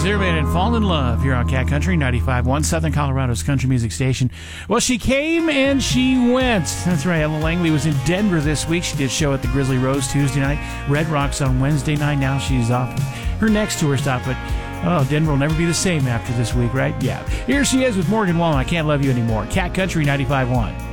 Zimmerman and Fall in Love here on Cat Country 95.1, Southern Colorado's country music station. Well, she came and she went. That's right. Ella Langley was in Denver this week. She did a show at the Grizzly Rose Tuesday night, Red Rocks on Wednesday night. Now she's off her next tour stop, but Denver will never be the same after this week, right? Yeah. Here she is with Morgan Wallen. I Can't Love You Anymore. Cat Country 95.1.